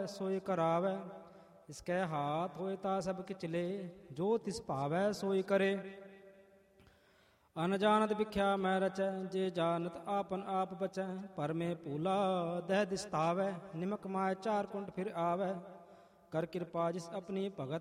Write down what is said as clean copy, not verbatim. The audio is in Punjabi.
ਪਾਵੈ ਸੋਈ ਕਰਾਵੈ। ਇਸਕੈ ਹਾਥ ਹੋਏ ਤਾ ਸਭ ਕਿਚਲੇ, ਜੋ ਤਿਸ ਭਾਵੈ ਸੋਈ ਕਰੇ। ਅਨਜਾਨਤ ਵਿਖਿਆ ਮੈਂ ਰਚੈ, ਜੇ ਜਾਨਤ ਆਪਨ ਆਪ ਬਚੈ। ਪਰਮੇ ਭੂਲਾ ਦਹਿ ਦਿਸਤਾਵੈ, ਨਿਮਕ ਮਾਇ ਚਾਰ ਕੁੰਟ ਫਿਰ ਆਵੈ। ਕਰ ਕਿਰਪਾ ਜਿਸ ਆਪਣੀ ਭਗਤ